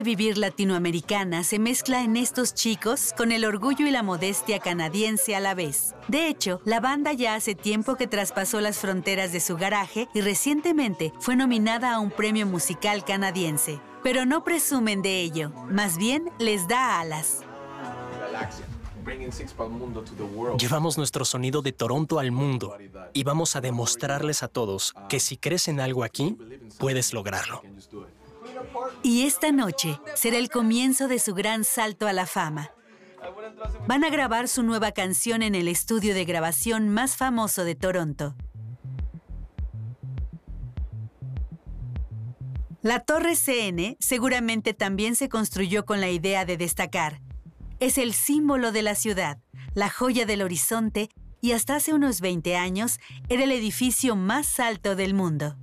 Vivir latinoamericana se mezcla en estos chicos con el orgullo y la modestia canadiense a la vez. De hecho, la banda ya hace tiempo que traspasó las fronteras de su garaje y recientemente fue nominada a un premio musical canadiense. Pero no presumen de ello, más bien les da alas. Llevamos nuestro sonido de Toronto al mundo y vamos a demostrarles a todos que si crees en algo aquí, puedes lograrlo. Y esta noche será el comienzo de su gran salto a la fama. Van a grabar su nueva canción en el estudio de grabación más famoso de Toronto. La Torre CN seguramente también se construyó con la idea de destacar. Es el símbolo de la ciudad, la joya del horizonte y hasta hace unos 20 años era el edificio más alto del mundo.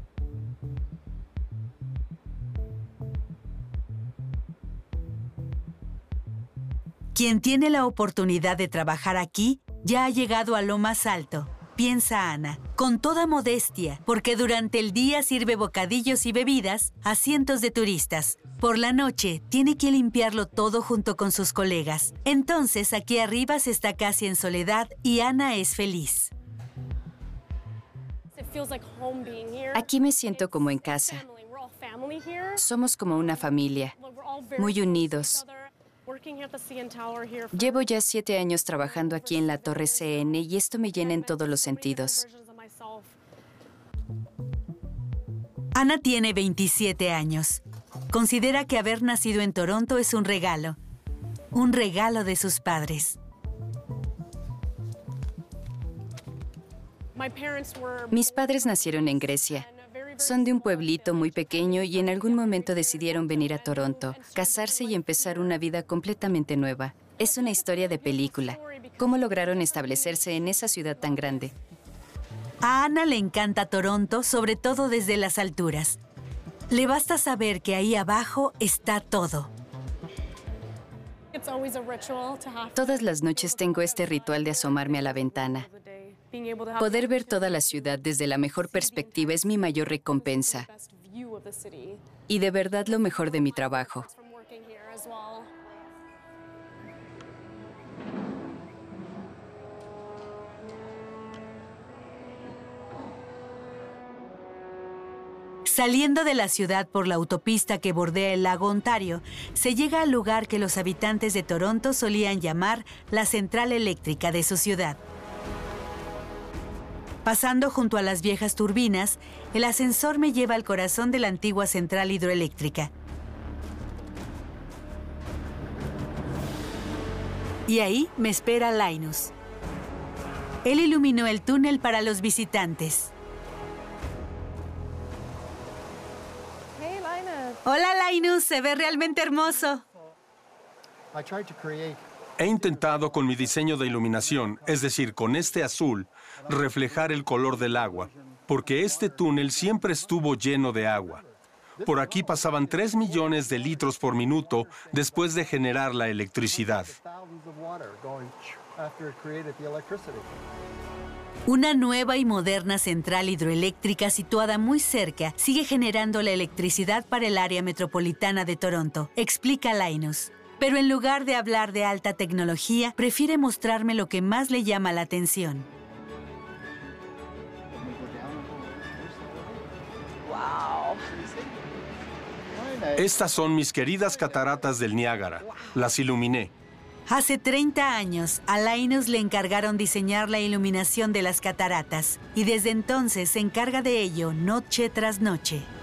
Quien tiene la oportunidad de trabajar aquí ya ha llegado a lo más alto, piensa Ana, con toda modestia, porque durante el día sirve bocadillos y bebidas a cientos de turistas. Por la noche tiene que limpiarlo todo junto con sus colegas. Entonces aquí arriba se está casi en soledad y Ana es feliz. Aquí me siento como en casa. Somos como una familia, muy unidos. Llevo ya 7 años trabajando aquí en la Torre CN y esto me llena en todos los sentidos. Ana tiene 27 años. Considera que haber nacido en Toronto es un regalo de sus padres. Mis padres nacieron en Grecia. Son de un pueblito muy pequeño y en algún momento decidieron venir a Toronto, casarse y empezar una vida completamente nueva. Es una historia de película. ¿Cómo lograron establecerse en esa ciudad tan grande? A Ana le encanta Toronto, sobre todo desde las alturas. Le basta saber que ahí abajo está todo. Todas las noches tengo este ritual de asomarme a la ventana. Poder ver toda la ciudad desde la mejor perspectiva es mi mayor recompensa. Y de verdad lo mejor de mi trabajo. Saliendo de la ciudad por la autopista que bordea el lago Ontario, se llega al lugar que los habitantes de Toronto solían llamar la central eléctrica de su ciudad. Pasando junto a las viejas turbinas, el ascensor me lleva al corazón de la antigua central hidroeléctrica. Y ahí me espera Linus. Él iluminó el túnel para los visitantes. Hola, Linus, se ve realmente hermoso. He intentado con mi diseño de iluminación, es decir, con este azul, reflejar el color del agua, porque este túnel siempre estuvo lleno de agua. Por aquí pasaban 3 millones de litros por minuto después de generar la electricidad. Una nueva y moderna central hidroeléctrica situada muy cerca sigue generando la electricidad para el área metropolitana de Toronto, explica Linus. Pero en lugar de hablar de alta tecnología, prefiere mostrarme lo que más le llama la atención. Estas son mis queridas cataratas del Niágara. Las iluminé. Hace 30 años, a Linus le encargaron diseñar la iluminación de las cataratas y desde entonces se encarga de ello noche tras noche.